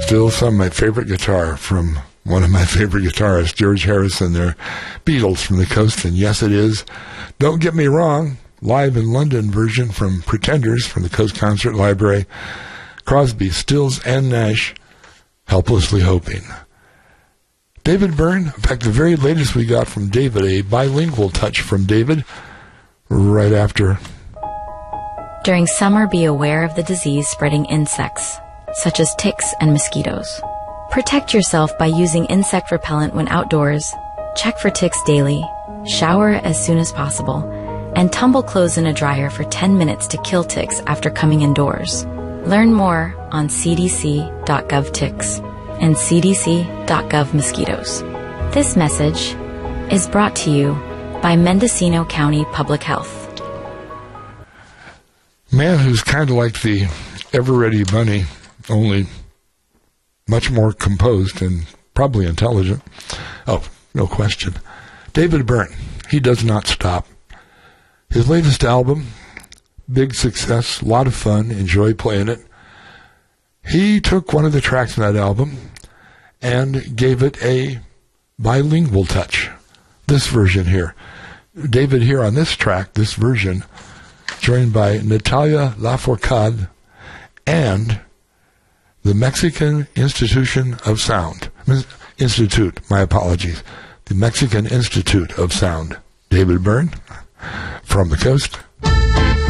Still some of my favorite guitar from one of my favorite guitarists, George Harrison, their Beatles from the coast, and yes it is. Don't Get Me Wrong, live in London version from Pretenders from the Coast Concert Library. Crosby, Stills, and Nash, Helplessly Hoping. David Byrne, in fact the very latest we got from David, a bilingual touch from David, right after. During summer, be aware of the disease-spreading insects, such as ticks and mosquitoes. Protect yourself by using insect repellent when outdoors, check for ticks daily, shower as soon as possible, and tumble clothes in a dryer for 10 minutes to kill ticks after coming indoors. Learn more on cdc.gov ticks and cdc.gov mosquitoes. This message is brought to you by Mendocino County Public Health. Man who's kind of like the Ever-Ready Bunny, only much more composed and probably intelligent. Oh, no question. David Byrne, he does not stop. His latest album, big success, a lot of fun, enjoy playing it. He took one of the tracks in that album and gave it a bilingual touch. This version here. David here on this track, this version, joined by Natalia Lafourcade and the Mexican Institution of Sound. Institute, my apologies. The Mexican Institute of Sound. David Byrne from the coast.